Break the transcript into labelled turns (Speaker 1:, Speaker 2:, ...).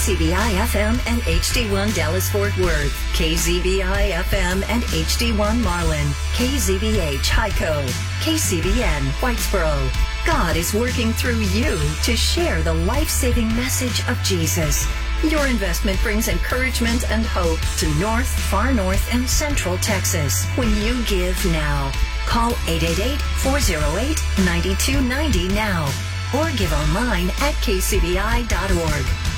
Speaker 1: KCBI-FM and HD1 Dallas-Fort Worth, KZBI-FM and HD1 Marlin, KZBH Hyco, KCBN Whitesboro. God is working through you to share the life-saving message of Jesus. Your investment brings encouragement and hope to North, Far North, and Central Texas. When you give now, call 888-408-9290 now or give online at kcbi.org.